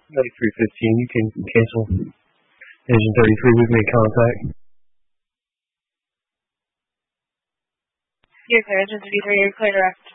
9315, you can cancel. Engine 33, we've made contact. You're clear, Engine 33, you're clear direct.